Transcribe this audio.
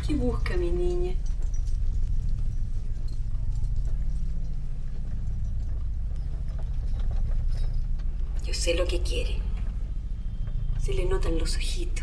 ¿Qué busca mi niña? Yo sé lo que quiere. Se le notan los ojitos.